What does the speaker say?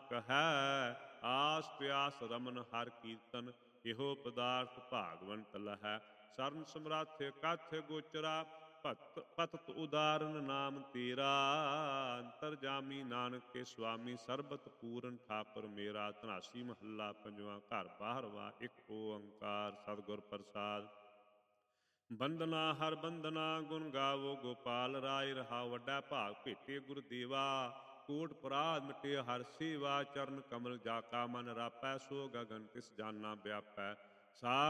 ਕਹੈ। ਆਸ ਪਿਆਸ ਰਮਨ ਹਰ ਕੀਰਤਨ, ਇਹੋ ਪਦਾਰਥ ਭਾਗਵੰਤ ਲਹੈ। ਸਰਨ ਸਮਰੱਥ ਕਥ ਗੋਚਰਾ, ਪਤਤ ਉਦਾਰਨ ਨਾਮ ਤੇਰਾ। ਅੰਤਰਜਾਮੀ ਨਾਨਕ ਕੇ ਸੁਆਮੀ, ਸਰਬਤ ਪੂਰਨ ਠਾਕੁਰ ਮੇਰਾ। ਧਨਾਸੀ ਮਹੱਲਾ ਪੰਜਵਾਂ। ਘਰ ਬਾਹਰਵਾਂ। ਇੱਕ ਓੰਕਾਰ ਸਤਿਗੁਰ ਪ੍ਰਸਾਦ। ਬੰਦਨਾ ਹਰ ਬੰਦਨਾ, ਗੁਣ ਗਾਵੋ ਗੋਪਾਲ ਰਾਏ। ਰਹਾ ਵੱਡਾ ਭਾਗ ਭੇਟੇ ਗੁਰਦੇਵਾ, ਕੋਟ ਪਰਾਧ ਮਿਟੇ ਹਰ ਸੇਵਾ। ਚਰਨ ਕਮਲ ਜਾ ਕਾ ਮਨ ਰਾਪੈ, ਸੋ ਗਗਨ ਤਿਸ ਜਾਨਾ ਵਿਆਪੈ। ਸਾ